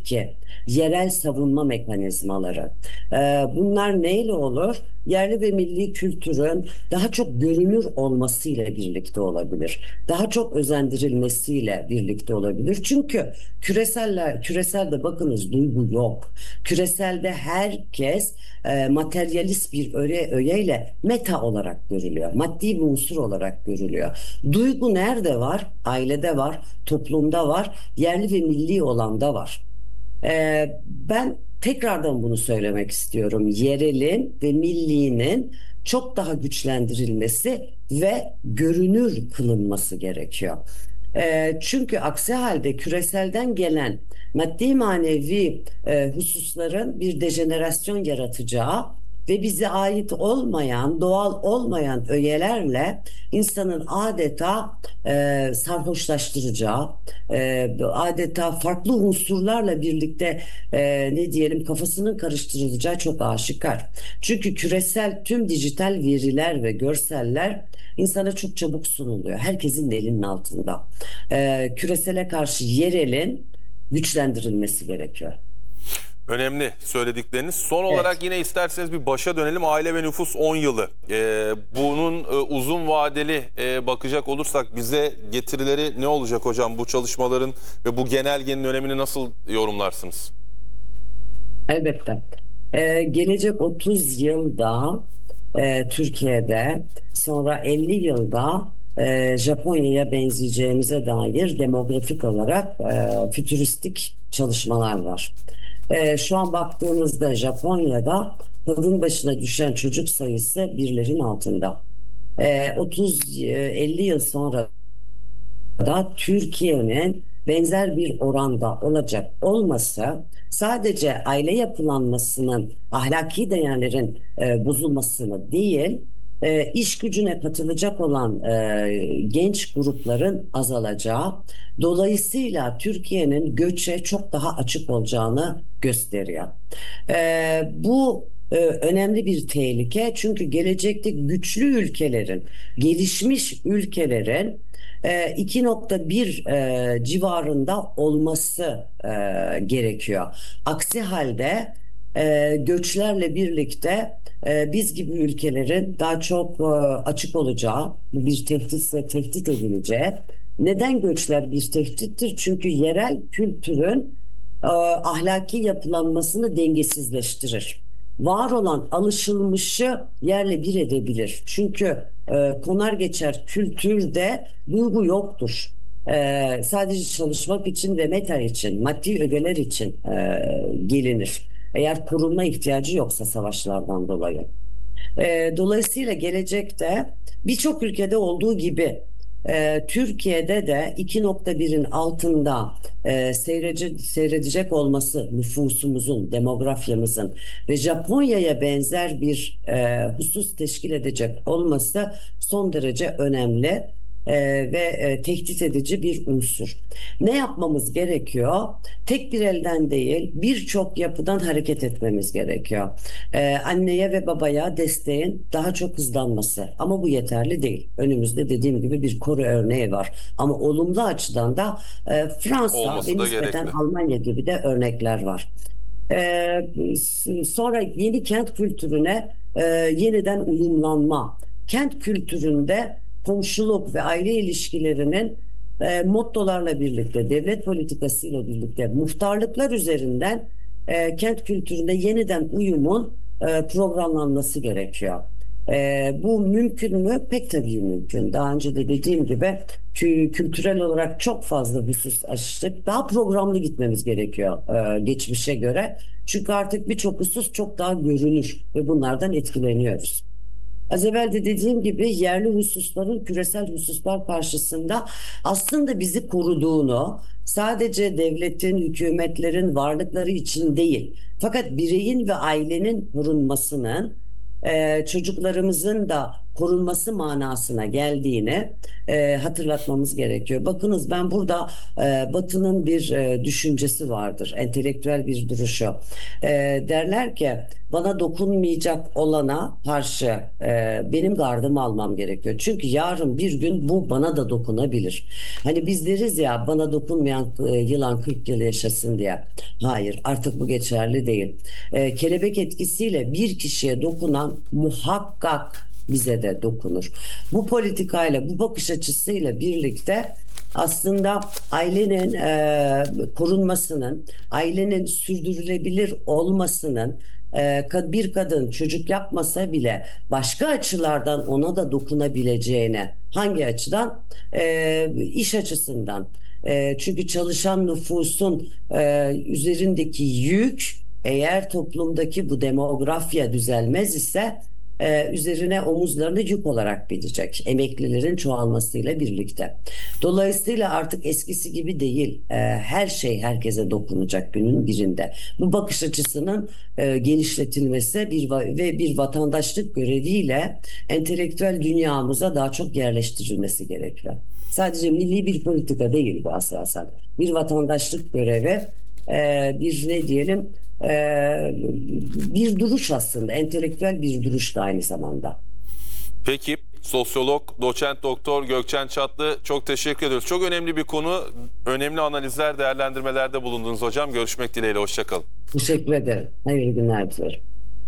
ki yerel savunma mekanizmaları. Bunlar neyle olur? Yerli ve milli kültürün daha çok görünür olmasıyla birlikte olabilir. Daha çok özendirilmesiyle birlikte olabilir. Çünkü küreselde bakınız duygu yok. Küreselde herkes materyalist bir öğeyle meta olarak görülüyor. Maddi bir unsur olarak görülüyor. Duygu nerede var? Ailede var, toplumda var, yerli ve milli olanda var. Ben tekrardan bunu söylemek istiyorum. Yerelin ve millinin çok daha güçlendirilmesi ve görünür kılınması gerekiyor. Çünkü aksi halde küreselden gelen maddi manevi hususların bir dejenerasyon yaratacağı ve bize ait olmayan, doğal olmayan öğelerle insanın adeta sarhoşlaştıracağı, adeta farklı unsurlarla birlikte ne diyelim kafasının karıştırılacağı çok aşikar. Çünkü küresel tüm dijital veriler ve görseller insana çok çabuk sunuluyor. Herkesin elinin altında. Küresele karşı yerelin güçlendirilmesi gerekiyor. Önemli söyledikleriniz. Son Evet. olarak yine isterseniz bir başa dönelim. Aile ve nüfus 10 yılı. Bunun uzun vadeli bakacak olursak bize getirileri ne olacak hocam? Bu çalışmaların ve bu genelgenin önemini nasıl yorumlarsınız? Elbette. Gelecek 30 yılda Türkiye'de, sonra 50 yılda Japonya'ya benzeyeceğimize dair demografik olarak fütüristik çalışmalar var. Şu an baktığımızda Japonya'da kadın başına düşen çocuk sayısı birlerin altında. 30-50 yıl sonra da Türkiye'nin benzer bir oranda olacak olması sadece aile yapılanmasının ahlaki değerlerin bozulmasını değil, iş gücüne katılacak olan genç grupların azalacağı, dolayısıyla Türkiye'nin göçe çok daha açık olacağını gösteriyor. Bu önemli bir tehlike çünkü gelecekte güçlü ülkelerin, gelişmiş ülkelerin 2,1 civarında olması gerekiyor. Aksi halde göçlerle birlikte biz gibi ülkelerin daha çok açık olacağı, bir tehditse tehdit edileceği. Neden göçler bir tehdittir? Çünkü yerel kültürün ahlaki yapılanmasını dengesizleştirir. Var olan alışılmışı yerle bir edebilir. Çünkü konar geçer kültürde duygu yoktur. Sadece çalışmak için ve meta için, maddi ögeler için gelinir. Eğer korunma ihtiyacı yoksa savaşlardan dolayı. Dolayısıyla gelecekte birçok ülkede olduğu gibi Türkiye'de de 2,1'in altında seyredecek olması nüfusumuzun, demografyamızın ve Japonya'ya benzer bir husus teşkil edecek olması son derece önemli ve tehdit edici bir unsur. Ne yapmamız gerekiyor? Tek bir elden değil, birçok yapıdan hareket etmemiz gerekiyor. Anneye ve babaya desteğin daha çok hızlanması. Ama bu yeterli değil. Önümüzde dediğim gibi bir Kore örneği var. Ama olumlu açıdan da Fransa ve Olması da nispeten gerekli. Almanya gibi de örnekler var. Sonra yeni kent kültürüne yeniden uyumlanma. Kent kültüründe komşuluk ve aile ilişkilerinin mottolarla birlikte, devlet politikasıyla birlikte, muhtarlıklar üzerinden kent kültüründe yeniden uyumun programlanması gerekiyor. Bu mümkün mü? Pek tabii mümkün. Daha önce de dediğim gibi kültürel olarak çok fazla husus açtık. Daha programlı gitmemiz gerekiyor geçmişe göre. Çünkü artık birçok husus çok daha görünür ve bunlardan etkileniyoruz. Az evvel de dediğim gibi yerli hususların küresel hususlar karşısında aslında bizi koruduğunu sadece devletin, hükümetlerin varlıkları için değil, fakat bireyin ve ailenin korunmasının, çocuklarımızın da korunması manasına geldiğini hatırlatmamız gerekiyor. Bakınız, ben burada Batı'nın bir düşüncesi vardır, entelektüel bir duruşu. Derler ki bana dokunmayacak olana karşı benim gardımı almam gerekiyor. Çünkü yarın bir gün bu bana da dokunabilir. Hani biz deriz ya, bana dokunmayan yılan 40 yıl yaşasın diye. Hayır, artık bu geçerli değil. Kelebek etkisiyle bir kişiye dokunan muhakkak bize de dokunur. Bu politikayla, bu bakış açısıyla birlikte aslında ailenin korunmasının, ailenin sürdürülebilir olmasının, bir kadın çocuk yapmasa bile başka açılardan ona da dokunabileceğine, hangi açıdan? İş açısından. Çünkü çalışan nüfusun üzerindeki yük, eğer toplumdaki bu demografya düzelmez ise üzerine omuzlarını yük olarak binecek, emeklilerin çoğalmasıyla birlikte. Dolayısıyla artık eskisi gibi değil. Her şey herkese dokunacak günün birinde. Bu bakış açısının genişletilmesi ve bir vatandaşlık göreviyle entelektüel dünyamıza daha çok yerleştirilmesi gerekiyor. Sadece milli bir politika değil bu asasen. Bir vatandaşlık görevi, bir ne diyelim, bir duruş aslında, entelektüel bir duruş da aynı zamanda. Peki, sosyolog, doçent doktor Gökçen Çatlı, çok teşekkür ediyoruz. Çok önemli bir konu, önemli analizler, değerlendirmelerde bulundunuz hocam. Görüşmek dileğiyle, hoşçakalın. Teşekkür ederim. Hayırlı günler dilerim.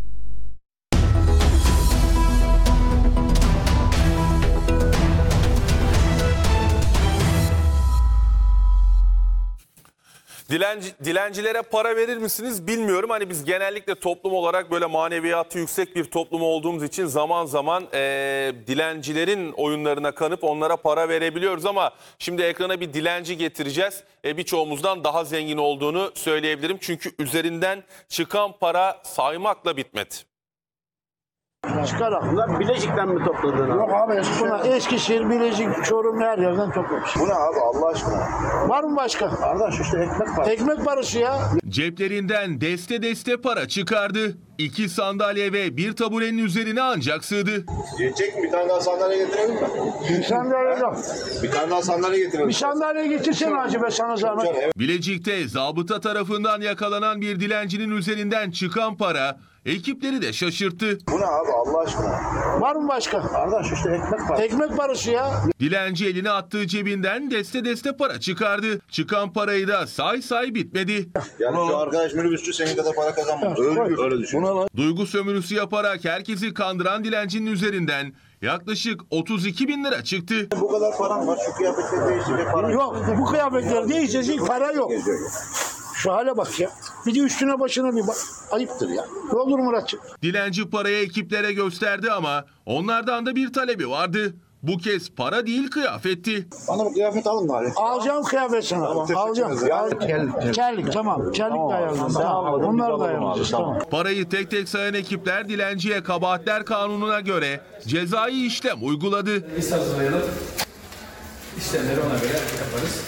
Dilencilere para verir misiniz bilmiyorum. Hani biz genellikle toplum olarak böyle maneviyatı yüksek bir toplum olduğumuz için zaman zaman dilencilerin oyunlarına kanıp onlara para verebiliyoruz. Ama şimdi ekrana bir dilenci getireceğiz. Birçoğumuzdan daha zengin olduğunu söyleyebilirim. Çünkü üzerinden çıkan para saymakla bitmedi. Çıkarak. Bunlar Bilecik'ten mi topladın abi? Yok abi, buna Eskişehir, Bilecik, Çorum her yerden toplamış. Bu ne abi Allah aşkına? Var mı başka? Kardeş işte ekmek var. Ekmek parası ya. Ceplerinden deste para çıkardı. 2 sandalye ve bir taburenin üzerine ancak sığdı. Yiyecek mi? Bir tane daha sandalye getirelim mi? Bir sandalye yok. Bir tane daha sandalye getirelim. Bir sandalye getirsene Hacı be, sana zahmet. Bilecik'te zabıta tarafından yakalanan bir dilencinin üzerinden çıkan para ekipleri de şaşırttı. Bu ne abi Allah aşkına? Var mı başka? Kardeş işte ekmek var. Ekmek parası ya. Dilenci eline attığı cebinden deste para çıkardı. Çıkan parayı da say bitmedi. Yani şu arkadaş minibüsçü senin kadar para kazanmamış. Öyle düşün. Duygu sömürüsü yaparak herkesi kandıran dilencinin üzerinden yaklaşık 32 bin lira çıktı. Bu kadar param var. Şu kıyafetleri değiştirecek para Yok, bu kıyafetler değişecek para yok. Şu hale bak ya. Bir de üstüne başına bir bak. Ayıptır ya. Ne olur Muratçığım? Dilenci parayı ekiplere gösterdi ama onlardan da bir talebi vardı. Bu kez para değil kıyafetti. Bana bu kıyafet alın bari. Alacağım kıyafet sana. Alacağım. Kellik tamam. Kellik de ayarladım. Tamam. Bunları da ayarlayacağız. Tamam. Parayı tek tek sayan ekipler dilenciye kabahatler kanununa göre cezai işlem uyguladı. Biz hazırlayalım. İşlemleri ona göre yaparız.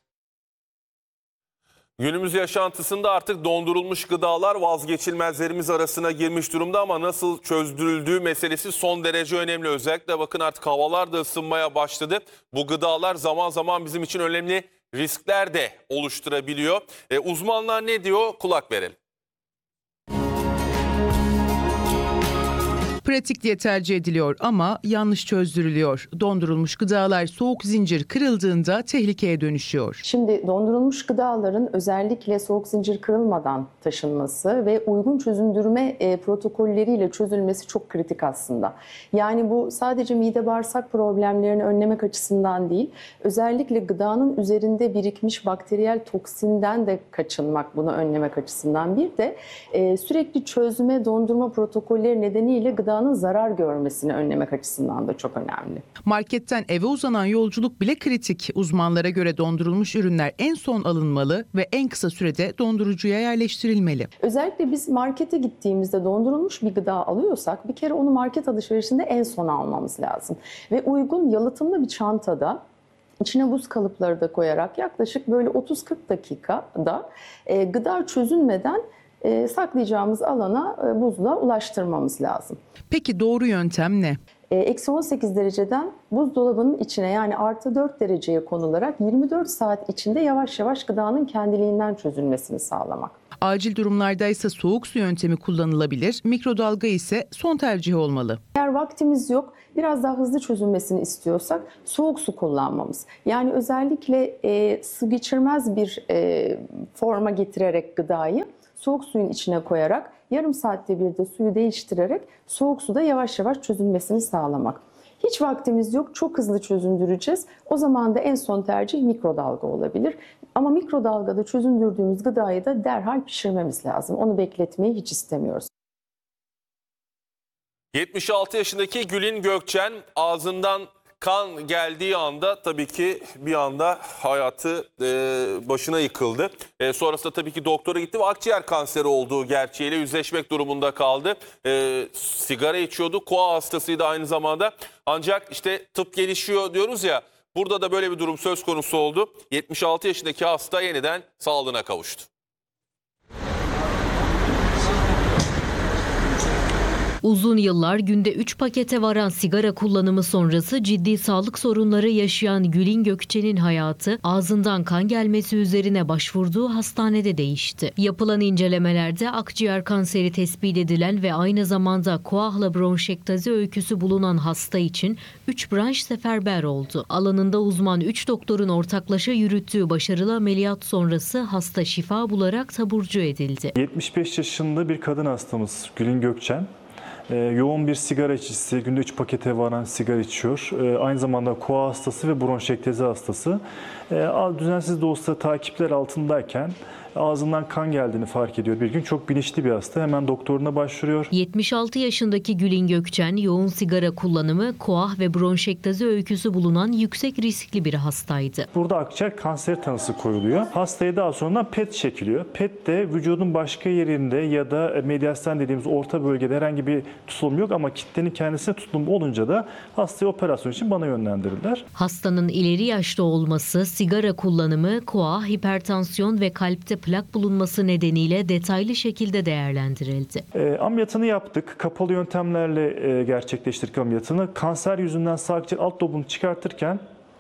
Günümüz yaşantısında artık dondurulmuş gıdalar vazgeçilmezlerimiz arasına girmiş durumda ama nasıl çözdürüldüğü meselesi son derece önemli. Özellikle bakın artık havalar da ısınmaya başladı. Bu gıdalar zaman zaman bizim için önemli riskler de oluşturabiliyor. Uzmanlar ne diyor? Kulak verelim. Pratik diye tercih ediliyor ama yanlış çözdürülüyor. Dondurulmuş gıdalar soğuk zincir kırıldığında tehlikeye dönüşüyor. Şimdi dondurulmuş gıdaların özellikle soğuk zincir kırılmadan taşınması ve uygun çözündürme protokolleriyle çözülmesi çok kritik aslında. Yani bu sadece mide bağırsak problemlerini önlemek açısından değil, özellikle gıdanın üzerinde birikmiş bakteriyel toksinden de kaçınmak, bunu önlemek açısından. Bir de sürekli çözme, dondurma protokolleri nedeniyle gıdanın zarar görmesini önlemek açısından da çok önemli. Marketten eve uzanan yolculuk bile kritik. Uzmanlara göre dondurulmuş ürünler en son alınmalı ve en kısa sürede dondurucuya yerleştirilmeli. Özellikle biz markete gittiğimizde dondurulmuş bir gıda alıyorsak bir kere onu market alışverişinde en son almamız lazım. Ve uygun yalıtımlı bir çantada İçine buz kalıpları da koyarak yaklaşık böyle 30-40 dakikada gıda çözülmeden saklayacağımız alana buzla ulaştırmamız lazım. Peki doğru yöntem ne? Eksi 18 dereceden buzdolabının içine, yani artı 4 dereceye konularak 24 saat içinde yavaş yavaş gıdanın kendiliğinden çözülmesini sağlamak. Acil durumlarda ise soğuk su yöntemi kullanılabilir, mikrodalga ise son tercih olmalı. Eğer vaktimiz yok, biraz daha hızlı çözülmesini istiyorsak soğuk su kullanmamız. Yani özellikle su geçirmez bir forma getirerek gıdayı soğuk suyun içine koyarak yarım saatte bir de suyu değiştirerek soğuk suda yavaş yavaş çözülmesini sağlamak. Hiç vaktimiz yok, çok hızlı çözündüreceğiz. O zaman da en son tercih mikrodalga olabilir. Ama mikrodalgada çözündürdüğümüz gıdayı da derhal pişirmemiz lazım. Onu bekletmeyi hiç istemiyoruz. 76 yaşındaki Gülin Gökçen ağzından kan geldiği anda tabii ki bir anda hayatı başına yıkıldı. Sonrasında tabii ki doktora gitti ve akciğer kanseri olduğu gerçeğiyle yüzleşmek durumunda kaldı. Sigara içiyordu, koa hastasıydı aynı zamanda. Ancak işte tıp gelişiyor diyoruz ya, burada da böyle bir durum söz konusu oldu. 76 yaşındaki hasta yeniden sağlığına kavuştu. Uzun yıllar günde 3 pakete varan sigara kullanımı sonrası ciddi sağlık sorunları yaşayan Gülin Gökçen'in hayatı ağzından kan gelmesi üzerine başvurduğu hastanede değişti. Yapılan incelemelerde akciğer kanseri tespit edilen ve aynı zamanda koahla bronşektazi öyküsü bulunan hasta için 3 branş seferber oldu. Alanında uzman 3 doktorun ortaklaşa yürüttüğü başarılı ameliyat sonrası hasta şifa bularak taburcu edildi. 75 yaşında bir kadın hastamız Gülin Gökçen. Yoğun bir sigara içicisi, günde 3 pakete varan sigara içiyor. Aynı zamanda koa hastası ve bronşektazi hastası. Düzensiz de olsa takipler altındayken ağzından kan geldiğini fark ediyor. Bir gün çok bilinçli bir hasta, hemen doktoruna başvuruyor. 76 yaşındaki Gülin Gökçen yoğun sigara kullanımı, koah ve bronşektazi öyküsü bulunan yüksek riskli bir hastaydı. Burada akciğer kanseri tanısı koyuluyor. Hastaya daha sonra PET çekiliyor. PET de vücudun başka yerinde ya da mediastan dediğimiz orta bölgede herhangi bir tutulum yok ama kitlenin kendisine tutulum olunca da hastayı operasyon için bana yönlendirdiler. Hastanın ileri yaşta olması, sigara kullanımı, koah, hipertansiyon ve kalpte plak bulunması nedeniyle detaylı şekilde değerlendirildi. Ameliyatını yaptık. Kapalı yöntemlerle gerçekleştirdik ameliyatını. Kanser yüzünden sağ akciğer alt lobunu çıkartırken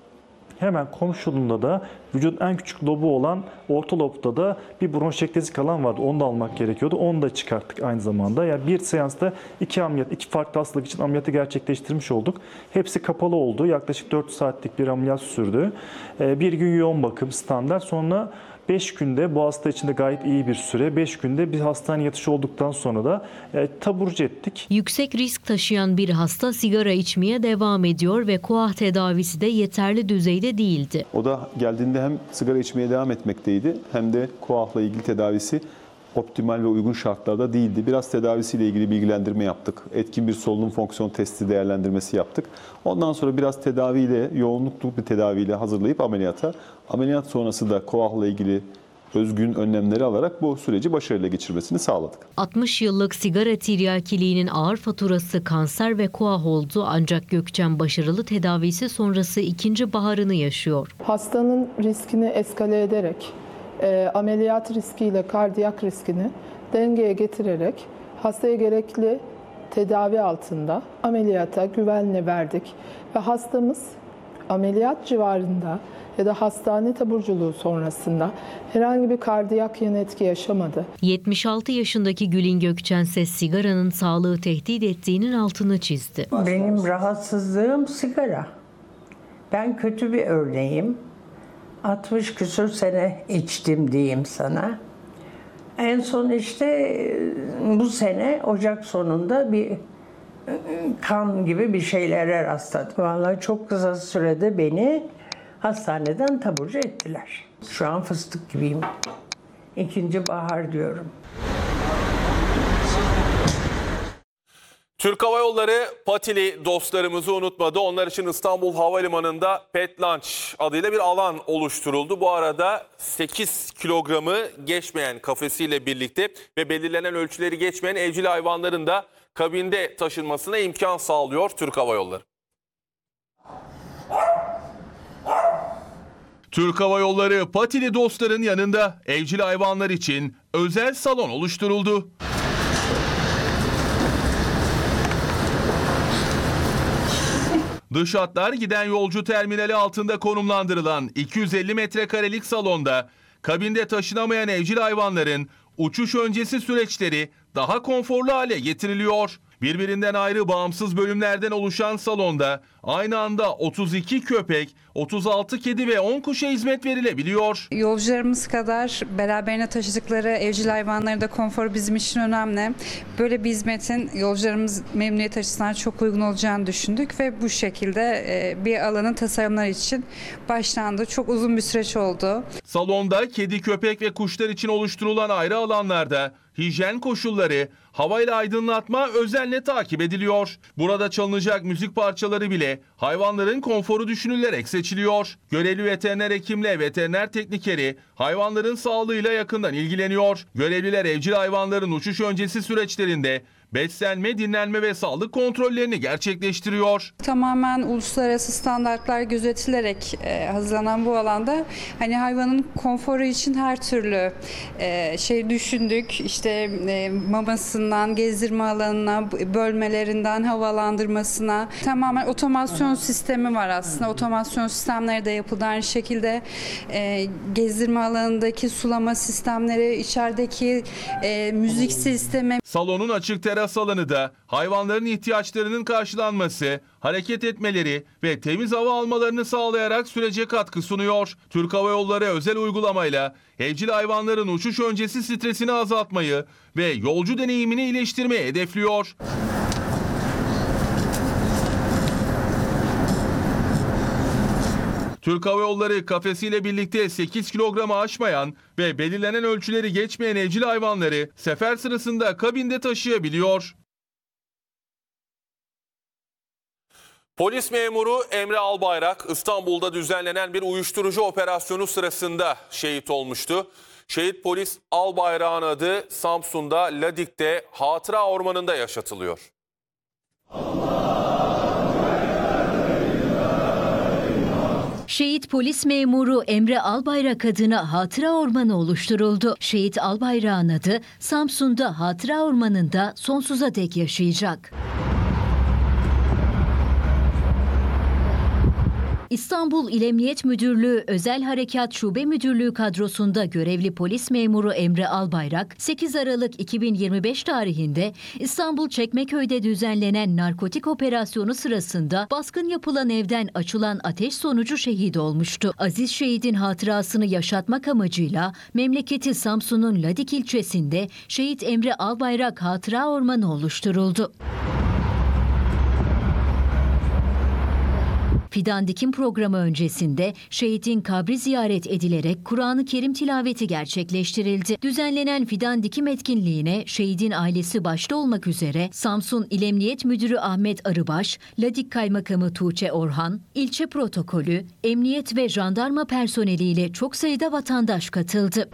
hemen komşuluğunda da vücudun en küçük lobu olan orta lobda da bir bronşektazi kalan vardı. Onu da almak gerekiyordu. Onu da çıkarttık aynı zamanda. Yani bir seansta iki farklı hastalık için ameliyatı gerçekleştirmiş olduk. Hepsi kapalı oldu. Yaklaşık 4 saatlik bir ameliyat sürdü. Bir gün yoğun bakım standart. Sonra 5 günde, bu hasta için de gayet iyi bir süre, 5 günde bir hastane yatışı olduktan sonra da taburcu ettik. Yüksek risk taşıyan bir hasta sigara içmeye devam ediyor ve koah tedavisi de yeterli düzeyde değildi. O da geldiğinde hem sigara içmeye devam etmekteydi hem de koahla ilgili tedavisi optimal ve uygun şartlarda değildi. Biraz tedavisiyle ilgili bilgilendirme yaptık. Etkin bir solunum fonksiyon testi değerlendirmesi yaptık. Ondan sonra biraz tedaviyle, yoğunluklu bir tedaviyle hazırlayıp ameliyat sonrası da koahla ilgili özgün önlemleri alarak bu süreci başarıyla geçirmesini sağladık. 60 yıllık sigara tiryakiliğinin ağır faturası kanser ve koah oldu, ancak Gökçen başarılı tedavisi sonrası ikinci baharını yaşıyor. Hastanın riskini eskale ederek ameliyat riskiyle kardiyak riskini dengeye getirerek hastaya gerekli tedavi altında ameliyata güvenle verdik ve hastamız ameliyat civarında ya da hastane taburculuğu sonrasında herhangi bir kardiyak yan etki yaşamadı. 76 yaşındaki Gülin Gökçen ise sigaranın sağlığı tehdit ettiğinin altını çizdi. Benim rahatsızlığım sigara. Ben kötü bir örneğim. 60 küsur sene içtim diyeyim sana. En son işte bu sene Ocak sonunda bir kan gibi bir şeylere rastladım. Vallahi çok kısa sürede beni hastaneden taburcu ettiler. Şu an fıstık gibiyim. İkinci bahar diyorum. Türk Hava Yolları Patili dostlarımızı unutmadı. Onlar için İstanbul Havalimanı'nda Pet Lunch adıyla bir alan oluşturuldu. Bu arada 8 kilogramı geçmeyen kafesiyle birlikte ve belirlenen ölçüleri geçmeyen evcil hayvanların da kabinde taşınmasına imkan sağlıyor Türk Hava Yolları. Türk Hava Yolları Patili dostların yanında evcil hayvanlar için özel salon oluşturuldu. Dış hatlar giden yolcu terminali altında konumlandırılan 250 metrekarelik salonda kabinde taşınamayan evcil hayvanların uçuş öncesi süreçleri daha konforlu hale getiriliyor. Birbirinden ayrı bağımsız bölümlerden oluşan salonda aynı anda 32 köpek, 36 kedi ve 10 kuşa hizmet verilebiliyor. Yolcularımız kadar beraberine taşıdıkları evcil hayvanların da konforu bizim için önemli. Böyle bir hizmetin yolcularımız memnuniyet açısından çok uygun olacağını düşündük ve bu şekilde bir alanın tasarımları için başlandı. Çok uzun bir süreç oldu. Salonda kedi, köpek ve kuşlar için oluşturulan ayrı alanlarda hijyen koşulları, havayla aydınlatma özenle takip ediliyor. Burada çalınacak müzik parçaları bile hayvanların konforu düşünülerek seçiliyor. Görevli veteriner hekimle veteriner teknikeri hayvanların sağlığıyla yakından ilgileniyor. Görevliler evcil hayvanların uçuş öncesi süreçlerinde beslenme, dinlenme ve sağlık kontrollerini gerçekleştiriyor. Tamamen uluslararası standartlar gözetilerek hazırlanan bu alanda hani hayvanın konforu için her türlü şey düşündük. İşte mamasından, gezdirme alanına, bölmelerinden havalandırmasına tamamen otomasyon sistemi var aslında. Otomasyon sistemleri de yapıldı. Aynı şekilde gezdirme alanındaki sulama sistemleri, içerideki müzik sistemi. Salonun açık teras alanı da hayvanların ihtiyaçlarının karşılanması, hareket etmeleri ve temiz hava almalarını sağlayarak sürece katkı sunuyor. Türk Hava Yolları özel uygulamayla evcil hayvanların uçuş öncesi stresini azaltmayı ve yolcu deneyimini iyileştirmeyi hedefliyor. Türk Hava Yolları kafesiyle birlikte 8 kilogramı aşmayan ve belirlenen ölçüleri geçmeyen evcil hayvanları sefer sırasında kabinde taşıyabiliyor. Polis memuru Emre Albayrak İstanbul'da düzenlenen bir uyuşturucu operasyonu sırasında şehit olmuştu. Şehit polis Albayrak'ın adı Samsun'da Ladik'te Hatıra Ormanı'nda yaşatılıyor. Şehit polis memuru Emre Albayrak adına Hatıra Ormanı oluşturuldu. Şehit Albayrak'ın adı Samsun'da Hatıra Ormanı'nda sonsuza dek yaşayacak. İstanbul İl Emniyet Müdürlüğü Özel Harekat Şube Müdürlüğü kadrosunda görevli polis memuru Emre Albayrak, 8 Aralık 2025 tarihinde İstanbul Çekmeköy'de düzenlenen narkotik operasyonu sırasında baskın yapılan evden açılan ateş sonucu şehit olmuştu. Aziz şehidin hatırasını yaşatmak amacıyla memleketi Samsun'un Ladik ilçesinde Şehit Emre Albayrak Hatıra Ormanı oluşturuldu. Fidan dikim programı öncesinde şehidin kabri ziyaret edilerek Kur'an-ı Kerim tilaveti gerçekleştirildi. Düzenlenen fidan dikim etkinliğine şehidin ailesi başta olmak üzere Samsun İl Emniyet Müdürü Ahmet Arıbaş, Ladik Kaymakamı Tuğçe Orhan, ilçe protokolü, emniyet ve jandarma personeliyle çok sayıda vatandaş katıldı.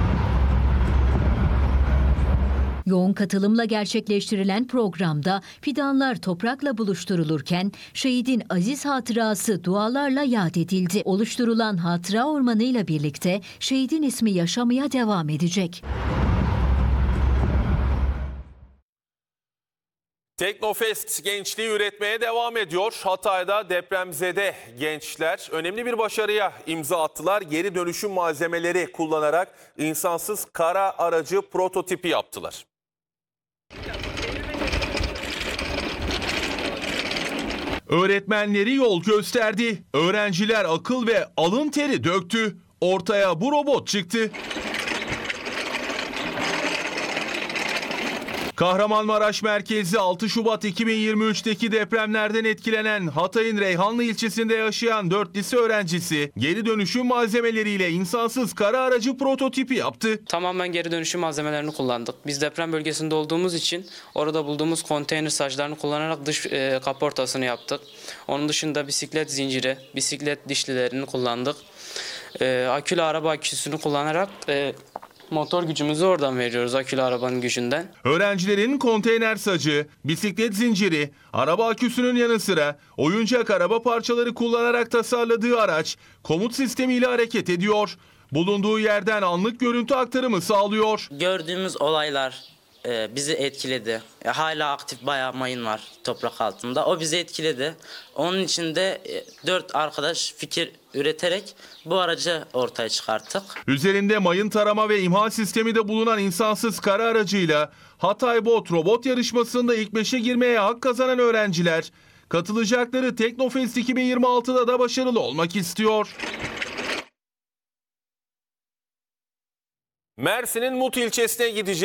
Yoğun katılımla gerçekleştirilen programda fidanlar toprakla buluşturulurken şehidin aziz hatırası dualarla yad edildi. Oluşturulan Hatıra Ormanı ile birlikte şehidin ismi yaşamaya devam edecek. Teknofest gençliği üretmeye devam ediyor. Hatay'da depremzede gençler önemli bir başarıya imza attılar. Geri dönüşüm malzemeleri kullanarak insansız kara aracı prototipi yaptılar. Öğretmenleri yol gösterdi. Öğrenciler akıl ve alın teri döktü. Ortaya bu robot çıktı. Kahramanmaraş merkezli 6 Şubat 2023'teki depremlerden etkilenen Hatay'ın Reyhanlı ilçesinde yaşayan 4 lise öğrencisi geri dönüşüm malzemeleriyle insansız kara aracı prototipi yaptı. Tamamen geri dönüşüm malzemelerini kullandık. Biz deprem bölgesinde olduğumuz için orada bulduğumuz konteyner saçlarını kullanarak dış kaportasını yaptık. Onun dışında bisiklet zinciri, bisiklet dişlilerini kullandık. Akülü araba aküsünü kullanarak motor gücümüzü oradan veriyoruz, akülü arabanın gücünden. Öğrencilerin konteyner sacı, bisiklet zinciri, araba aküsünün yanı sıra oyuncak araba parçaları kullanarak tasarladığı araç komut sistemiyle hareket ediyor. Bulunduğu yerden anlık görüntü aktarımı sağlıyor. Gördüğümüz olaylar, bizi etkiledi. Hala aktif bayağı mayın var toprak altında. O bizi etkiledi. Onun için de 4 arkadaş fikir üreterek bu aracı ortaya çıkarttık. Üzerinde mayın tarama ve imha sistemi de bulunan insansız kara aracıyla Hatay Bot Robot yarışmasında ilk 5'e girmeye hak kazanan öğrenciler katılacakları Teknofest 2026'da da başarılı olmak istiyor. Mersin'in Mut ilçesine gideceğiz.